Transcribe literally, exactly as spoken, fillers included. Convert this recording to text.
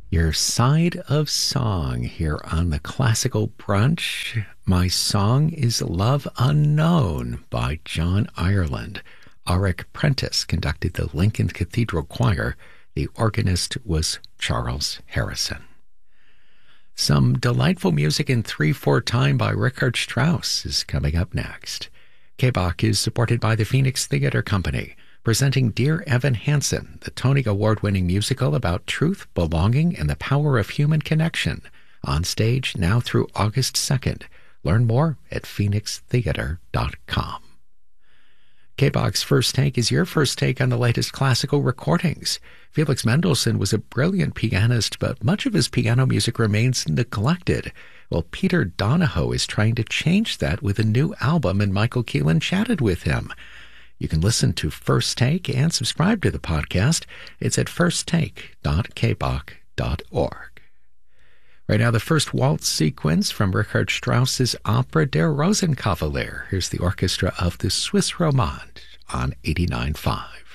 Your Side of Song here on the Classical Brunch. My song is Love Unknown by John Ireland. Auric Prentice conducted the Lincoln Cathedral Choir. The organist was Charles Harrison. Some delightful music in three four time by Richard Strauss is coming up next. K-Bach is supported by the Phoenix Theater Company, presenting Dear Evan Hansen, the Tony Award-winning musical about truth, belonging, and the power of human connection. On stage now through August second. Learn more at phoenix theater dot com. K-Bach's First Take is your first take on the latest classical recordings. Felix Mendelssohn was a brilliant pianist, but much of his piano music remains neglected. Well, Peter Donahoe is trying to change that with a new album, and Michael Keelan chatted with him. You can listen to First Take and subscribe to the podcast. It's at first take dot k bach dot org. Right now, the first waltz sequence from Richard Strauss's opera Der Rosenkavalier. Here's the orchestra of the Swiss Romande on eighty-nine point five.